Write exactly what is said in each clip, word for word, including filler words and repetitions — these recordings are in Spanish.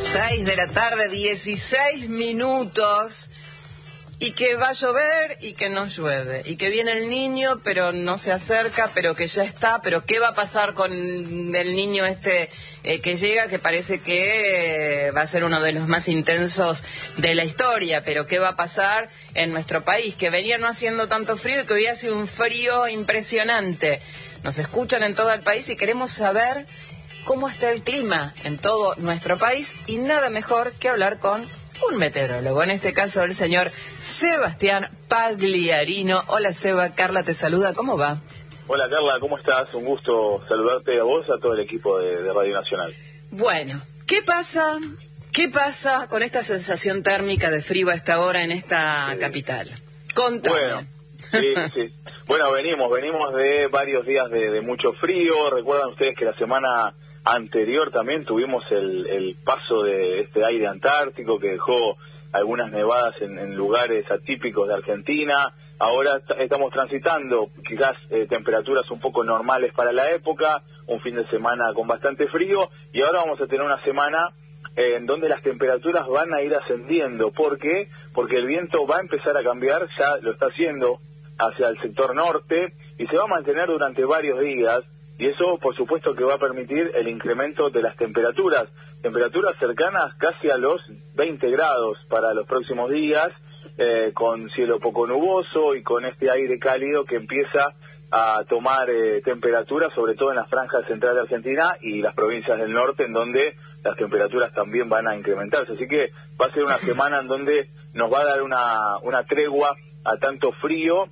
seis de la tarde, dieciséis minutos, y que va a llover y que no llueve, y que viene el niño pero no se acerca, pero que ya está, pero ¿qué va a pasar con el niño este eh, que llega, que parece que eh, va a ser uno de los más intensos de la historia? Pero ¿qué va a pasar en nuestro país, que venía no haciendo tanto frío y que hoy hace un frío impresionante? Nos escuchan en todo el país y queremos saber cómo está el clima en todo nuestro país, y nada mejor que hablar con un meteorólogo, en este caso el señor Sebastián Pagliarino. Hola Seba, Carla te saluda, ¿cómo va? Hola Carla, ¿cómo estás? Un gusto saludarte a vos, a todo el equipo de, de Radio Nacional. Bueno, ¿qué pasa? ¿Qué pasa con esta sensación térmica de frío a esta hora en esta sí. capital? Contame. Bueno, sí, sí. Bueno, venimos, venimos de varios días de, de mucho frío. Recuerdan ustedes que la semana anterior también tuvimos el, el paso de este aire antártico que dejó algunas nevadas en, en lugares atípicos de Argentina. Ahora estamos transitando quizás eh, temperaturas un poco normales para la época, un fin de semana con bastante frío, y ahora vamos a tener una semana eh, en donde las temperaturas van a ir ascendiendo. ¿Por qué? Porque el viento va a empezar a cambiar, ya lo está haciendo, hacia el sector norte, y se va a mantener durante varios días. Y eso, por supuesto, que va a permitir el incremento de las temperaturas, temperaturas cercanas casi a los veinte grados para los próximos días, eh, con cielo poco nuboso y con este aire cálido que empieza a tomar eh, temperatura, sobre todo en la franja central de Argentina y las provincias del norte, en donde las temperaturas también van a incrementarse. Así que va a ser una semana en donde nos va a dar una, una tregua a tanto frío,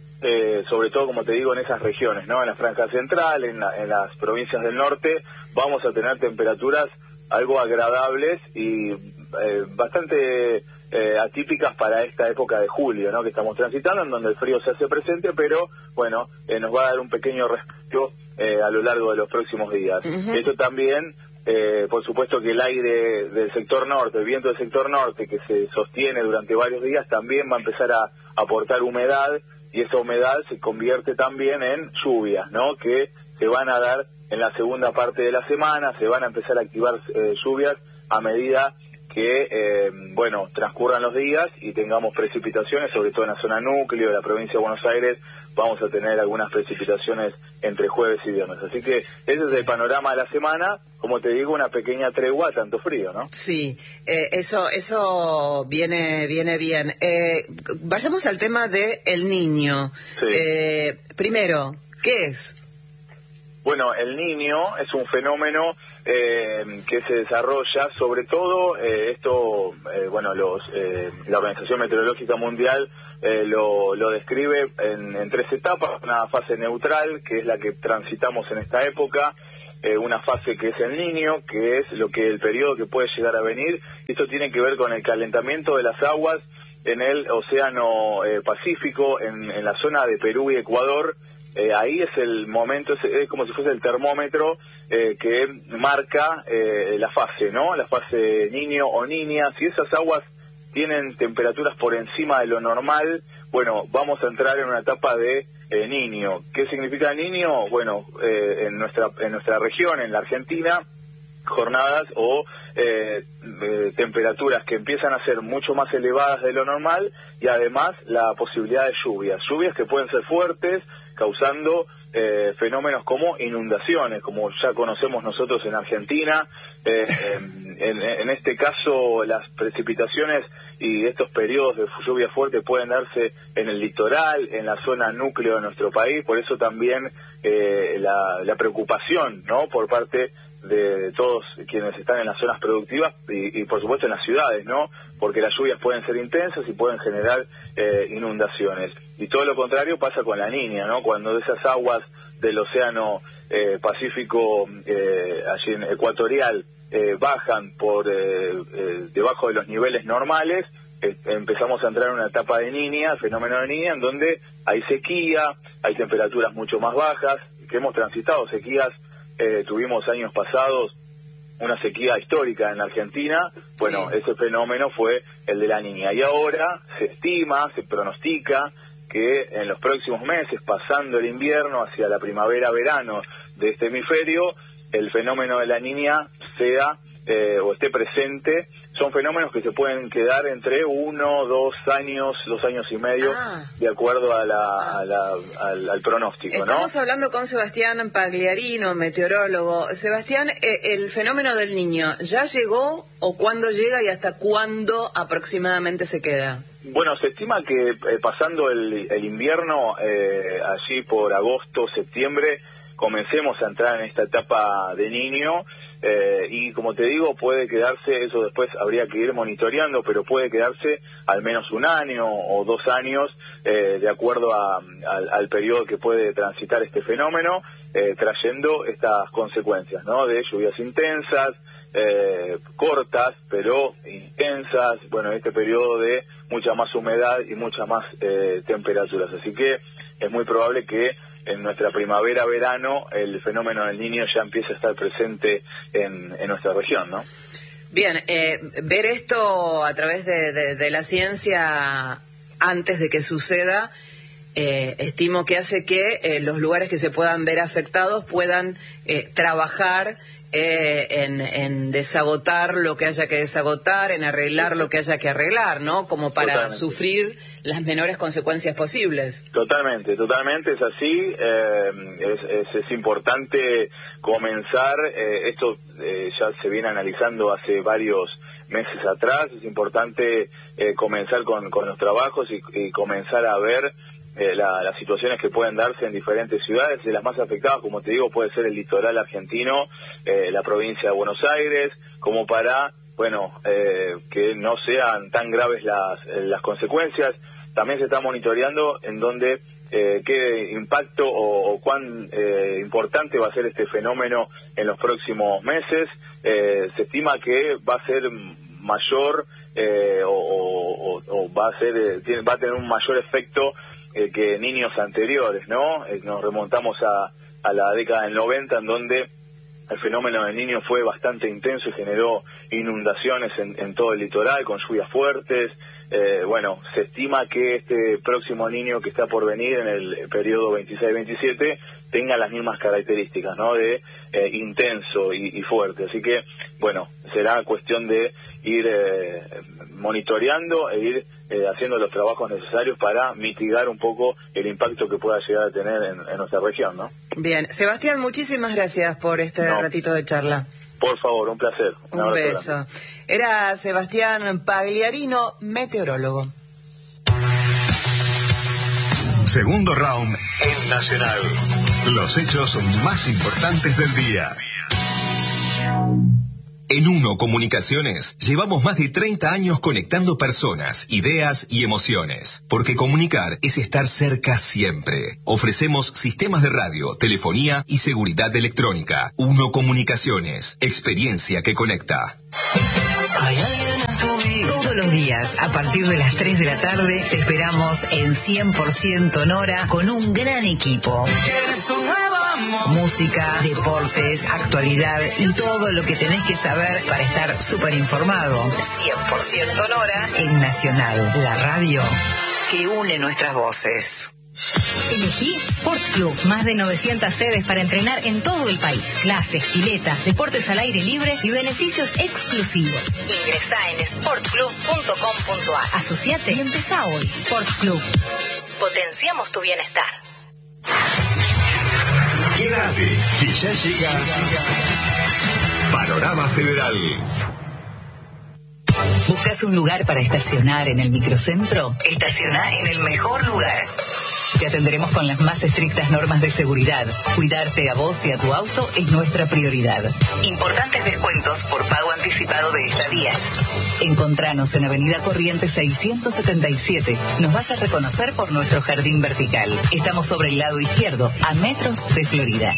Eh, sobre todo, como te digo, en esas regiones, ¿no? En la franja central, en, la, en las provincias del norte, vamos a tener temperaturas algo agradables y eh, bastante eh, atípicas para esta época de julio, ¿no? Que estamos transitando, en donde el frío se hace presente, pero, bueno, eh, nos va a dar un pequeño respiro eh, a lo largo de los próximos días. Uh-huh. Esto también, eh, por supuesto que el aire del sector norte, el viento del sector norte, que se sostiene durante varios días, también va a empezar a aportar humedad, y esa humedad se convierte también en lluvias, ¿no? Que se van a dar en la segunda parte de la semana, se van a empezar a activar eh, lluvias a medida que, eh, bueno, transcurran los días y tengamos precipitaciones, sobre todo en la zona núcleo de la provincia de Buenos Aires. Vamos a tener algunas precipitaciones entre jueves y viernes. Así que ese es el panorama de la semana. Como te digo, una pequeña tregua a tanto frío, ¿no? Sí, eh, eso eso viene viene bien. Eh, vayamos al tema de el niño. Sí. Eh, primero, ¿qué es? Bueno, el niño es un fenómeno eh, que se desarrolla, sobre todo, eh, esto, eh, bueno, los eh, la Organización Meteorológica Mundial eh, lo, lo describe en, en tres etapas: una fase neutral, que es la que transitamos en esta época, eh, una fase que es el Niño, que es lo que el periodo que puede llegar a venir. Esto tiene que ver con el calentamiento de las aguas en el Océano eh, Pacífico, en, en la zona de Perú y Ecuador. Eh, ahí es el momento, es, es como si fuese el termómetro eh, que marca eh, la fase, ¿no? La fase niño o niña. Si esas aguas tienen temperaturas por encima de lo normal, bueno, vamos a entrar en una etapa de eh, niño. ¿Qué significa niño? Bueno, eh, en nuestra en nuestra región, en la Argentina, jornadas o eh, eh, temperaturas que empiezan a ser mucho más elevadas de lo normal, y además la posibilidad de lluvias, lluvias que pueden ser fuertes, causando eh, fenómenos como inundaciones, como ya conocemos nosotros en Argentina. Eh, en, en este caso, las precipitaciones y estos periodos de lluvia fuerte pueden darse en el litoral, en la zona núcleo de nuestro país. Por eso también eh, la, la preocupación, ¿no?, por parte de todos quienes están en las zonas productivas y, y por supuesto en las ciudades, ¿no?, porque las lluvias pueden ser intensas y pueden generar eh, inundaciones. Y todo lo contrario pasa con la Niña, ¿no? Cuando esas aguas del Océano eh, Pacífico, eh, allí en ecuatorial, eh, bajan por eh, eh, debajo de los niveles normales, eh, empezamos a entrar en una etapa de Niña, fenómeno de Niña, en donde hay sequía, hay temperaturas mucho más bajas, que hemos transitado sequías. Eh, tuvimos años pasados una sequía histórica en Argentina. Bueno, sí. Ese fenómeno fue el de la Niña, y ahora se estima, se pronostica que en los próximos meses, pasando el invierno hacia la primavera-verano de este hemisferio, el fenómeno de la Niña sea eh, o esté presente, son fenómenos que se pueden quedar entre uno, dos años, dos años y medio, ah. de acuerdo a la, a la, al, al pronóstico, ¿no? Estamos hablando con Sebastián Pagliarino, meteorólogo. Sebastián, eh, ¿el fenómeno del Niño ya llegó o cuándo llega y hasta cuándo aproximadamente se queda? Bueno, se estima que eh, pasando el, el invierno, eh, allí por agosto, septiembre, comencemos a entrar en esta etapa de Niño. Eh, y como te digo, puede quedarse, eso después habría que ir monitoreando, pero puede quedarse al menos un año o dos años, eh, de acuerdo a, al, al periodo que puede transitar este fenómeno, eh, trayendo estas consecuencias, ¿no? De lluvias intensas, eh, cortas, pero intensas, bueno, este periodo de mucha más humedad y muchas más eh, temperaturas. Así que es muy probable que en nuestra primavera-verano el fenómeno del Niño ya empieza a estar presente en, en nuestra región, ¿no? Bien, eh, ver esto a través de, de, de la ciencia antes de que suceda, eh, estimo que hace que eh, los lugares que se puedan ver afectados puedan eh, trabajar Eh, en, en desagotar lo que haya que desagotar, en arreglar lo que haya que arreglar, ¿no? Como para totalmente. Sufrir las menores consecuencias posibles. Totalmente, totalmente es así. Eh, es, es, es importante comenzar, eh, esto eh, ya se viene analizando hace varios meses atrás, es importante eh, comenzar con, con los trabajos y, y comenzar a ver Eh, la, las situaciones que pueden darse en diferentes ciudades. De las más afectadas, como te digo, puede ser el litoral argentino, eh, la provincia de Buenos Aires, como para, bueno, eh, que no sean tan graves las, eh, las consecuencias. También se está monitoreando en donde eh, qué impacto o, o cuán eh, importante va a ser este fenómeno en los próximos meses. Eh, se estima que va a ser mayor eh, o, o, o va a ser eh, tiene, va a tener un mayor efecto Eh, que niños anteriores, ¿no? Eh, nos remontamos a, a la década del noventa, en donde el fenómeno del Niño fue bastante intenso y generó inundaciones en, en todo el litoral, con lluvias fuertes. Eh, bueno, se estima que este próximo Niño que está por venir en el periodo veintiséis veintisiete tenga las mismas características, ¿no? De eh, intenso y, y fuerte. Así que, bueno, será cuestión de ir eh, monitoreando e ir eh, haciendo los trabajos necesarios para mitigar un poco el impacto que pueda llegar a tener en, en nuestra región, ¿no? Bien. Sebastián, muchísimas gracias por este no. ratito de charla. Por favor, un placer. Un, un beso. Grande. Era Sebastián Pagliarino, meteorólogo. Segundo round en Nacional. Los hechos más importantes del día. En Uno Comunicaciones llevamos más de treinta años conectando personas, ideas y emociones. Porque comunicar es estar cerca siempre. Ofrecemos sistemas de radio, telefonía y seguridad electrónica. Uno Comunicaciones, experiencia que conecta. Hay alguien en tu vida. Todos los días, a partir de las tres de la tarde, te esperamos en cien por ciento Nora con un gran equipo. ¿Quieres tu nuevo amor? Música, deportes, actualidad y todo lo que tenés que saber para estar súper informado. cien por ciento Nora en Nacional, la radio que une nuestras voces. Elegí Sport Club, más de novecientas sedes para entrenar en todo el país. Clases, piletas, deportes al aire libre y beneficios exclusivos. Ingresá en sport club punto com punto a r. Asociate y empezá hoy. Sport Club. Potenciamos tu bienestar. Quédate, que ya llega Panorama Federal. ¿Buscas un lugar para estacionar en el microcentro? Estaciona en el mejor lugar. Te atenderemos con las más estrictas normas de seguridad. Cuidarte a vos y a tu auto es nuestra prioridad. Importantes descuentos por pago anticipado de estadías. Encontranos en Avenida Corrientes seiscientos setenta y siete. Nos vas a reconocer por nuestro jardín vertical. Estamos sobre el lado izquierdo, a metros de Florida.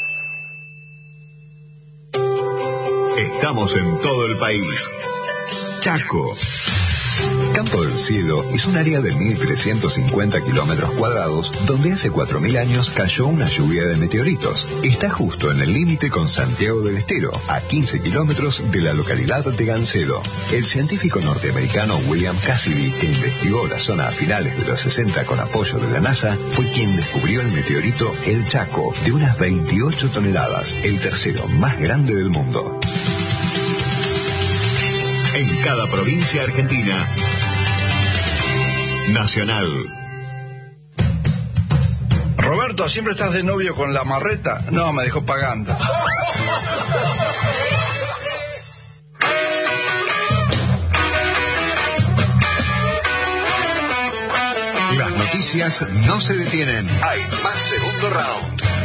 Estamos en todo el país. Chaco. Campo del Cielo es un área de mil trescientos cincuenta kilómetros cuadrados donde hace cuatro mil años cayó una lluvia de meteoritos. Está justo en el límite con Santiago del Estero, a quince kilómetros de la localidad de Gancedo. El científico norteamericano William Cassidy, que investigó la zona a finales de los sesenta con apoyo de la NASA, fue quien descubrió el meteorito El Chaco, de unas veintiocho toneladas, el tercero más grande del mundo. En cada provincia argentina. Nacional. Roberto, ¿siempre estás de novio con la marreta? No, me dejó pagando. Las noticias no se detienen. Hay más segundo round.